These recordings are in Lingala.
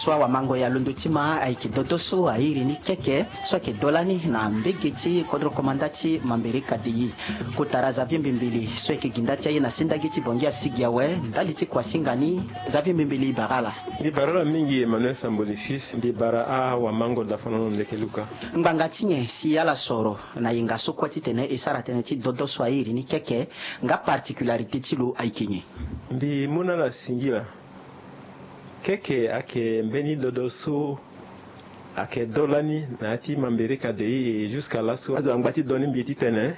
swa wa mango ya lundutima aiki dodoso airi ni keke swa ke dolani na mbegeti kodro komandati mambirika diyi kutaraza vimbimbili swa ke gindati ayi na sindagiti bongia sigiawe ndaliti kwa singani za vimbimbili barala ni barala mingi Emmanuel Samboli fils ndi bara wa mango da fanono ndekeluka mbangatinye si yala soro na inga sokwati tene isara tene ti dodoso airi ni keke nga particularité tilu aikinye mbi muna la singila keke ake mbeni dodoso ake dolani na ati mambirika de jusqu'à la so azo angbati doni mbiti tene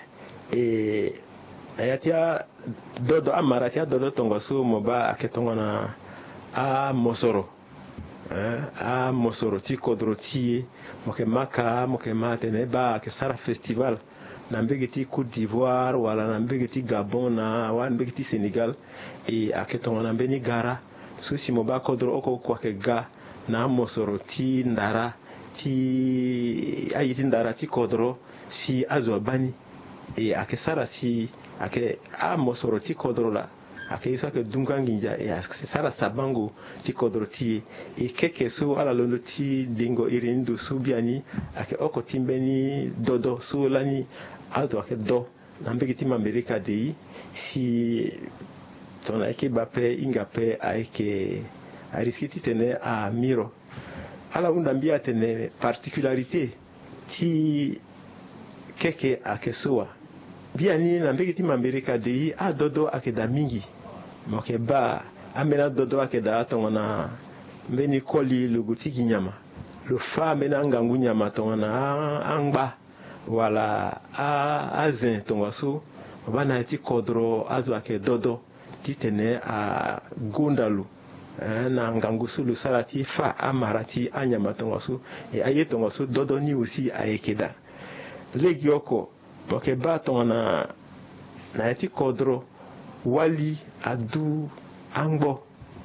ayatia dodo amaratia dodo tongoso moba ake tongona a mosoro a mosoro ti kodro ti moke maka moke matene ba ake sara festival na mbegeti Côte d'Ivoire wala na mbegeti Gabon na wa mbegeti Sénégal ake tongona mbeni gara susi moba kodro oko kwa ke ga na mosoro ti ndara ti ayiti ndara ti kodro si azo bani ake sara si ake a mosoro ti kodro la ake iso ake dunganginja ake sara sabango ti kodro ti keke su ala londo ti dingo irindu su biani ake oko timbeni dodo su lani azo ake do na mbegeti mambirika dei si tona eke bape inga pe aike ariskiti tene a miro ala unda mbia tene particularité ti keke ake soa biani na mbegeti mambirika dei a dodo ake da mingi moke ba amena dodo ake da tongona mbeni koli luguti kinyama lo fa mena ngangu nyama tongona angba wala azin tongaso bana ti kodro azo ake dodo titene a gundalu na ngangu sulu salati fa amarati anyama tongaso aye tongaso dodo ni aussi aekeda legioko moke ba tongona na ti kodro wali adu angbo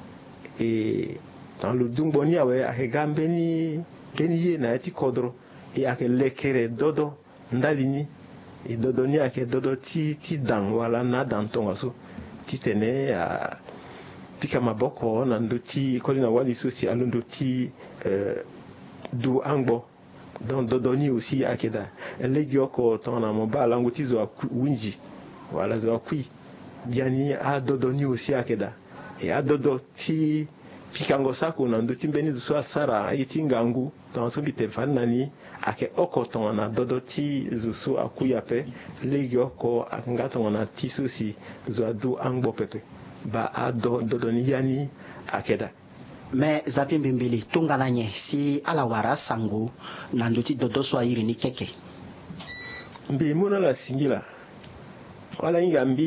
dans le dungbo ni awe ake gambeni ye na ti kodro ake lekere dodo ndalini dodo ni ake dodo ti dang wala na dang tongaso titene a pika maboko na ndo ti kolina wali sosi alondo ti du angbo donc dodoni aussi akeda legioko tona moba langu ti zo winji wala zo akui biani a dodoni aussi akeda a dodo ti pikango sako na ndo ti mbeni zo sara iti ngangu ton so bite fanani ake oko tona dodo ti zo akuya pe legioko akanga tona ti sosi zo adu angbo pepe ba a dodo ni yani akeda me zapi mbimbili tungananye si alawara sangu na nduti dodo swahili ni keke mbi muna la singila wala inga mbi